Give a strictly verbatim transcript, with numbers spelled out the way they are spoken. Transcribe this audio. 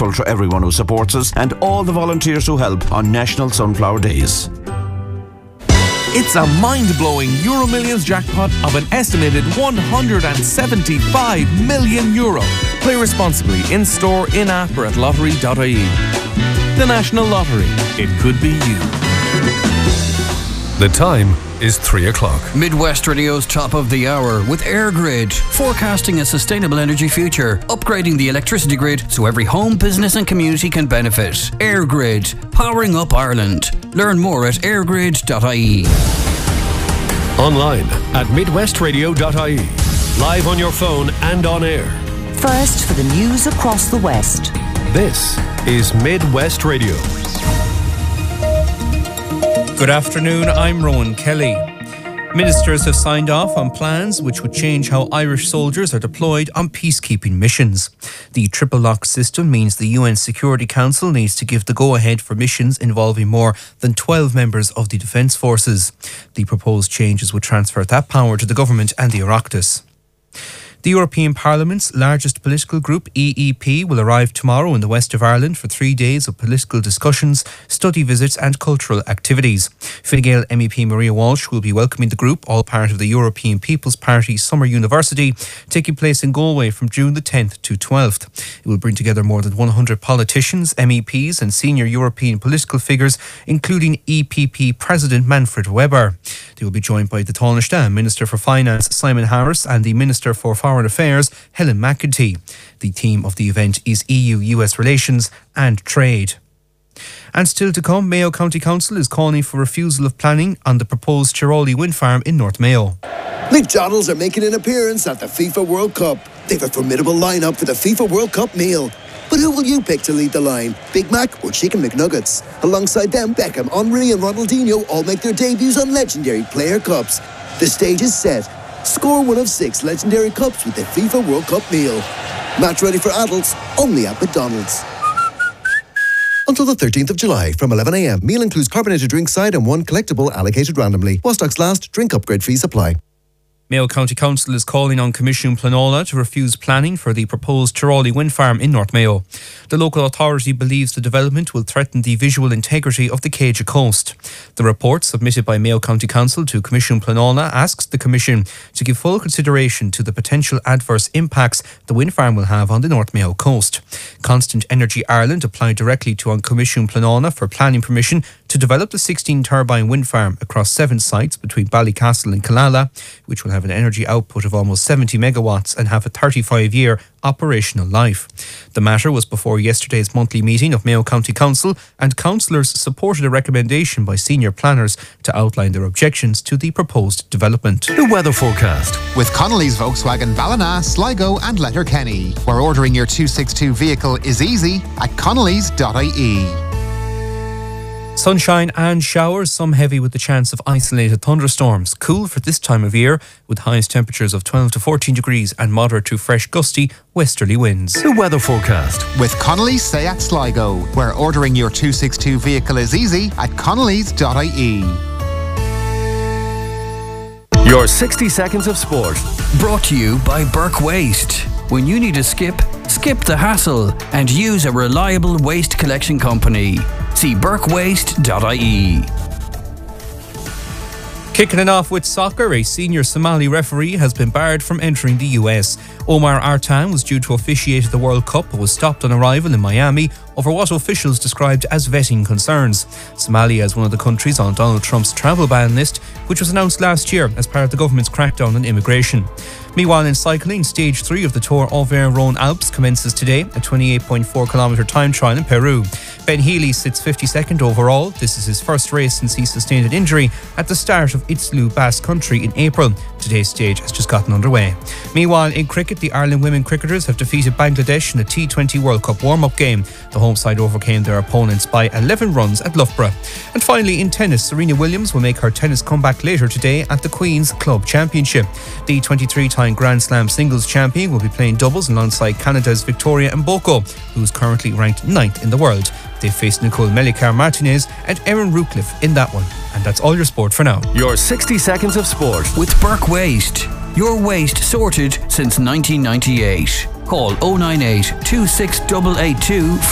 grateful to everyone who supports us and all the volunteers who help on National Sunflower Days. It's a mind-blowing Euro Millions jackpot of an estimated one hundred seventy-five million euro. Play responsibly in-store, in-app or at lottery dot I E. The National Lottery. It could be you. The time is three o'clock. Midwest Radio's top of the hour with EirGrid, forecasting a sustainable energy future, upgrading the electricity grid so every home, business and community can benefit. EirGrid, powering up Ireland. Learn more at air grid dot I E. Online at midwest radio dot I E. Live on your phone and on air. First for the news across the West. This is Midwest Radio. Good afternoon, I'm Rowan Kelly. Ministers have signed off on plans which would change how Irish soldiers are deployed on peacekeeping missions. The triple lock system means the U N Security Council needs to give the go-ahead for missions involving more than twelve members of the Defence Forces. The proposed changes would transfer that power to the government and the Oireachtas. The European Parliament's largest political group, E E P, will arrive tomorrow in the west of Ireland for three days of political discussions, study visits and cultural activities. Fine Gael M E P Maria Walsh will be welcoming the group, all part of the European People's Party Summer University, taking place in Galway from June the tenth to twelfth. It will bring together more than one hundred politicians, M E Ps and senior European political figures, including E P P President Manfred Weber. They will be joined by the Taoiseach, Minister for Finance Simon Harris and the Minister for Foreign Affairs Helen McEntee. The theme of the event is E U U S relations and trade. And still to come, Mayo County Council is calling for refusal of planning on the proposed Chiroley wind farm in North Mayo. Leaf Joddles are making an appearance at the FIFA World Cup. They've a formidable lineup for the FIFA World Cup meal. But who will you pick to lead the line? Big Mac or Chicken McNuggets? Alongside them, Beckham, Henry and Ronaldinho all make their debuts on legendary player cups. The stage is set. Score one of six legendary cups with the FIFA World Cup meal. Match ready for adults, only at McDonald's. Until the thirteenth of July, from eleven a m. Meal includes carbonated drink side and one collectible allocated randomly. While stocks last, drink upgrade fees apply. Mayo County Council is calling on Commission Pleanála to refuse planning for the proposed Chiroley wind farm in North Mayo. The local authority believes the development will threaten the visual integrity of the Céide coast. The report submitted by Mayo County Council to Commission Pleanála asks the Commission to give full consideration to the potential adverse impacts the wind farm will have on the North Mayo coast. Constant Energy Ireland applied directly to Commission Pleanála for planning permission to develop the sixteen turbine wind farm across seven sites between Ballycastle and Killala, which will have an energy output of almost seventy megawatts and have a thirty-five year operational life. The matter was before yesterday's monthly meeting of Mayo County Council, and councillors supported a recommendation by senior planners to outline their objections to the proposed development. The weather forecast with Connolly's Volkswagen Ballina, Sligo and Letterkenny, where ordering your two sixty-two vehicle is easy at connellys dot I E. Sunshine and showers, some heavy with the chance of isolated thunderstorms. Cool for this time of year with highest temperatures of twelve to fourteen degrees and moderate to fresh gusty westerly winds. The weather forecast with Connolly's Seat Sligo, where ordering your two sixty-two vehicle is easy at connellys dot I E. Your sixty seconds of sport. Brought to you by Burke Waste. When you need a skip, skip the hassle and use a reliable waste collection company. See burke waste dot I E. Kicking it off with soccer, a senior Somali referee has been barred from entering the U S. Omar Artan was due to officiate the World Cup but was stopped on arrival in Miami over what officials described as vetting concerns. Somalia is one of the countries on Donald Trump's travel ban list, which was announced last year as part of the government's crackdown on immigration. Meanwhile, in cycling, stage three of the Tour Auvergne-Rhône Alps commences today, a twenty-eight point four kilometre time trial in Peru. Ben Healy sits fifty-second overall. This is his first race since he sustained an injury at the start of Itzlu Basque Country in April. Today's stage has just gotten underway. Meanwhile, in cricket, the Ireland women cricketers have defeated Bangladesh in a T twenty World Cup warm-up game. The home side overcame their opponents by eleven runs at Loughborough. And finally, in tennis, Serena Williams will make her tennis comeback later today at the Queen's Club Championship. The twenty-three-time Grand Slam singles champion will be playing doubles alongside Canada's Victoria Mboko, who is currently ranked ninth in the world. They face Nicole Melichar-Martinez and Erin Rookcliffe in that one. And that's all your sport for now. Your sixty seconds of sport with Burke Waste. Your waste sorted since nineteen ninety-eight. Call oh nine eight, two six eight eight two